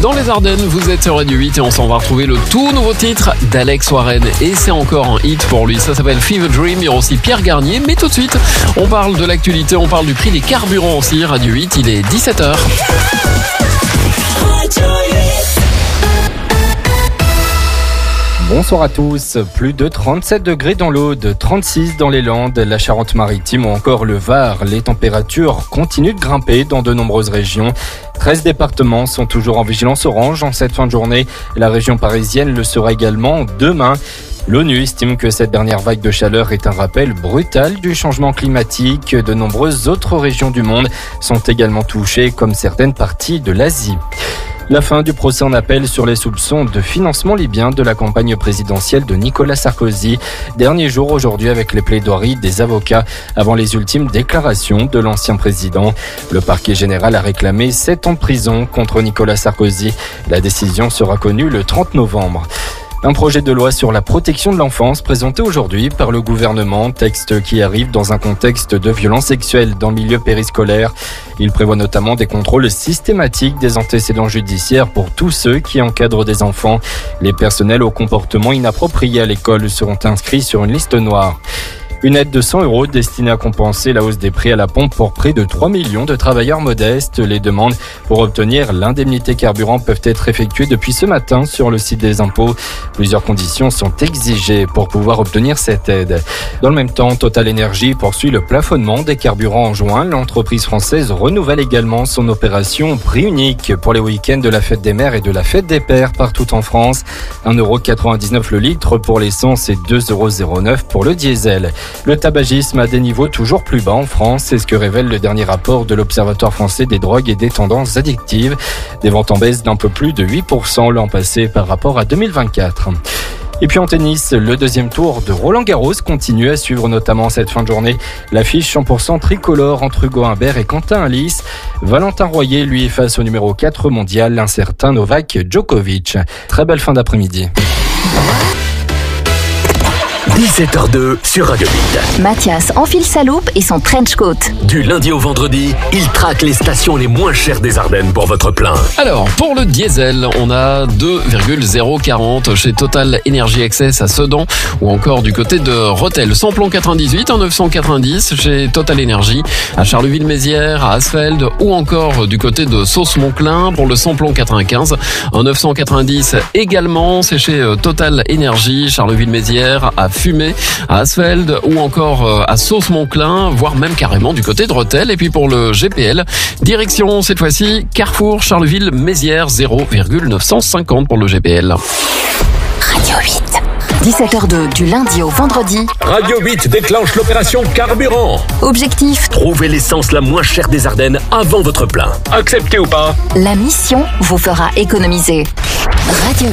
Dans les Ardennes, vous êtes sur Radio 8 et on s'en va retrouver le tout nouveau titre d'Alex Warren. Et c'est encore un hit pour lui, ça s'appelle Fever Dream. Il y aura aussi Pierre Garnier, mais tout de suite, on parle de l'actualité, on parle du prix des carburants aussi. Radio 8, il est 17h. Bonsoir à tous. Plus de 37 degrés dans l'Aude, 36 dans les Landes, la Charente-Maritime ou encore le Var. Les températures continuent de grimper dans de nombreuses régions. 13 départements sont toujours en vigilance orange en cette fin de journée. La région parisienne le sera également demain. L'ONU estime que cette dernière vague de chaleur est un rappel brutal du changement climatique. De nombreuses autres régions du monde sont également touchées, comme certaines parties de l'Asie. La fin du procès en appel sur les soupçons de financement libyen de la campagne présidentielle de Nicolas Sarkozy. Dernier jour aujourd'hui avec les plaidoiries des avocats avant les ultimes déclarations de l'ancien président. Le parquet général a réclamé 7 ans de prison contre Nicolas Sarkozy. La décision sera connue le 30 novembre. Un projet de loi sur la protection de l'enfance présenté aujourd'hui par le gouvernement, texte qui arrive dans un contexte de violence sexuelle dans le milieu périscolaire. Il prévoit notamment des contrôles systématiques des antécédents judiciaires pour tous ceux qui encadrent des enfants. Les personnels au comportement inapproprié à l'école seront inscrits sur une liste noire. Une aide de 100 € destinée à compenser la hausse des prix à la pompe pour près de 3 millions de travailleurs modestes. Les demandes pour obtenir l'indemnité carburant peuvent être effectuées depuis ce matin sur le site des impôts. Plusieurs conditions sont exigées pour pouvoir obtenir cette aide. Dans le même temps, Total Energy poursuit le plafonnement des carburants en juin. L'entreprise française renouvelle également son opération prix unique pour les week-ends de la fête des mères et de la fête des pères partout en France. 1,99 € le litre pour l'essence et 2,09 € pour le diesel. Le tabagisme a des niveaux toujours plus bas en France, c'est ce que révèle le dernier rapport de l'Observatoire français des drogues et des tendances addictives. Des ventes en baisse d'un peu plus de 8% l'an passé par rapport à 2024. Et puis en tennis, le deuxième tour de Roland-Garros continue à suivre notamment cette fin de journée. L'affiche 100% tricolore entre Hugo Humbert et Quentin Halys. Valentin Royer, lui, est face au numéro 4 mondial, l'incertain Novak Djokovic. Très belle fin d'après-midi. 17h02 sur Radio 8. Mathias enfile sa loupe et son trench coat. Du lundi au vendredi, il traque les stations les moins chères des Ardennes pour votre plein. Alors, pour le diesel, on a 2,040 chez Total Energy Access à Sedan ou encore du côté de Rethel. Samplon 98, 990 chez Total Energy à Charleville-Mézières, à Asfeld ou encore du côté de Sauce-Monclin pour le samplon 95. 990 également, c'est chez Total Energy, Charleville-Mézières, à Fumé, à Asfeld ou encore à Sauce-Monclin, voire même carrément du côté de Rethel. Et puis pour le GPL, direction cette fois-ci Carrefour Charleville-Mézières, 0,950 pour le GPL. Radio 8. 17h02 du lundi au vendredi. Radio 8 déclenche l'opération Carburant. Objectif, Trouvez l'essence la moins chère des Ardennes avant votre plein. Accepté ou pas? la mission vous fera économiser. Radio